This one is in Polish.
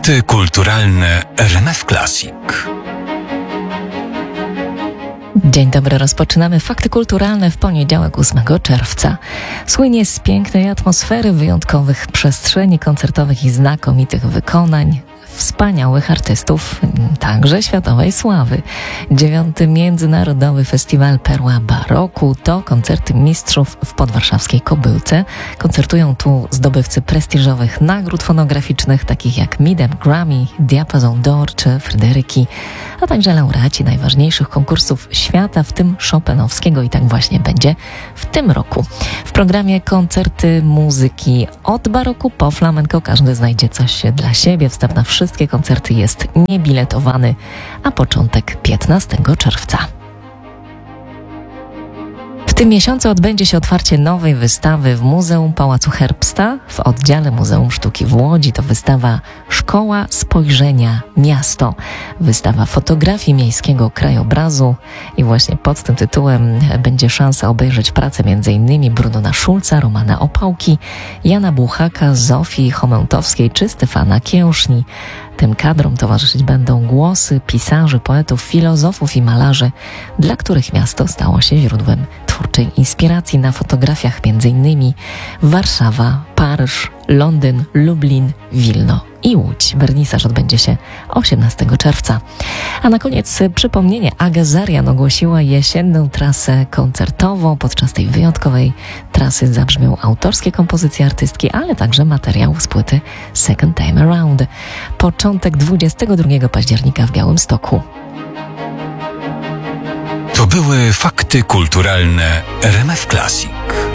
Fakty kulturalne RMF Classic. Dzień dobry, rozpoczynamy Fakty Kulturalne w poniedziałek 8 czerwca. Słynie z pięknej atmosfery, wyjątkowych przestrzeni koncertowych i znakomitych wykonań wspaniałych artystów, także światowej sławy. 9. Międzynarodowy Festiwal Perła Baroku to koncerty mistrzów w podwarszawskiej Kobyłce. Koncertują tu zdobywcy prestiżowych nagród fonograficznych, takich jak Midem Grammy, Diapason d'Or czy Fryderyki, a także laureaci najważniejszych konkursów świata, w tym Chopinowskiego, i tak właśnie będzie w tym roku. W programie koncerty muzyki od baroku po flamenko. Każdy znajdzie coś dla siebie. Wstęp na wszystkie koncerty jest niebiletowany, a początek 15 czerwca. W tym miesiącu odbędzie się otwarcie nowej wystawy w Muzeum Pałacu Herbsta w oddziale Muzeum Sztuki w Łodzi. To wystawa Szkoła Spojrzenia Miasto. Wystawa fotografii miejskiego krajobrazu i właśnie pod tym tytułem będzie szansa obejrzeć pracę m.in. Brunona Szulca, Romana Opałki, Jana Buchaka, Zofii Chomełtowskiej czy Stefana Kiełszni. Tym kadrom towarzyszyć będą głosy pisarzy, poetów, filozofów i malarzy, dla których miasto stało się źródłem twórczej inspiracji na fotografiach m.in. Warszawa, Paryż, Londyn, Lublin, Wilno i Łódź. Wernisaż odbędzie się 18 czerwca. A na koniec przypomnienie, Aga Zarian ogłosiła jesienną trasę koncertową. Podczas tej wyjątkowej trasy zabrzmią autorskie kompozycje artystki, ale także materiał z płyty Second Time Around. Początek 22 października w Białymstoku. To były Fakty kulturalne RMF Classic.